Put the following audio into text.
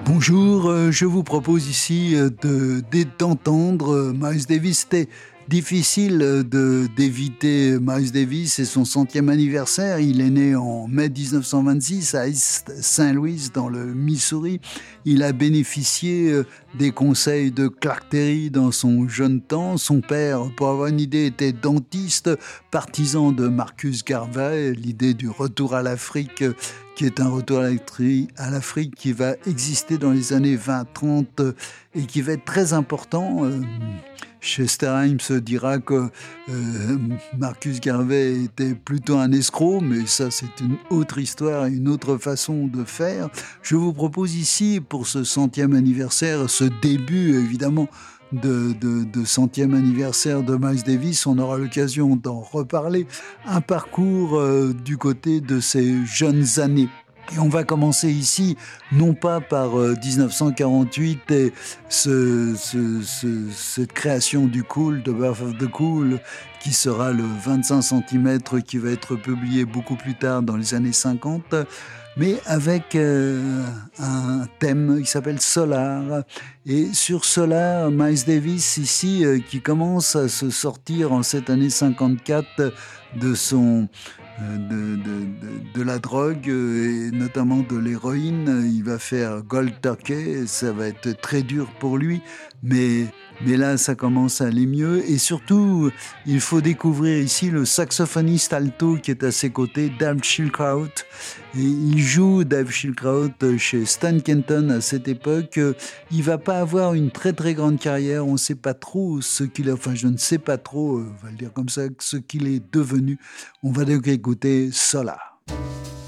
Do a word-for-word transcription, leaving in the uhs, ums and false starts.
Bonjour, euh, je vous propose ici euh, de, d'é- d'entendre euh, Miles Davis. C'était difficile euh, de, d'éviter Miles Davis et son centième anniversaire. Il est né en mai dix-neuf cent vingt-six à East Saint Louis dans le Missouri. Il a bénéficié euh, des conseils de Clark Terry dans son jeune temps. Son père, pour avoir une idée, était dentiste, partisan de Marcus Garvey, l'idée du retour à l'Afrique euh, qui est un retour à l'Afri- à l'Afrique qui va exister dans les années vingt trente euh, et qui va être très important. Euh, Chester Himes dira que euh, Marcus Garvey était plutôt un escroc, mais ça c'est une autre histoire et une autre façon de faire. Je vous propose ici, pour ce centième anniversaire, ce début évidemment de, de, de centième anniversaire de Miles Davis, on aura l'occasion d'en reparler, un parcours euh, du côté de ses jeunes années. Et on va commencer ici, non pas par euh, dix-neuf cent quarante-huit et ce, ce- ce- cette création du Cool, The Birth of the Cool, qui sera le vingt-cinq centimètres, qui va être publié beaucoup plus tard dans les années cinquante, mais avec euh, un thème qui s'appelle Solar. Et sur Solar, Miles Davis, ici, euh, qui commence à se sortir en cette année cinquante-quatre de son euh, de, de, de, de la drogue euh, et notamment de l'héroïne. Il va faire Gold Turkey, ça va être très dur pour lui, mais, mais là ça commence à aller mieux. Et surtout, il faut découvrir ici le saxophoniste alto qui est à ses côtés, Dave Schildkraut. Et il joue Dave Schildkraut chez Stan Kenton à cette époque. Il va pas avoir une très très grande carrière, on ne sait pas trop ce qu'il est, enfin je ne sais pas trop, euh, on va le dire comme ça, ce qu'il est devenu. On va donc écouter Solar.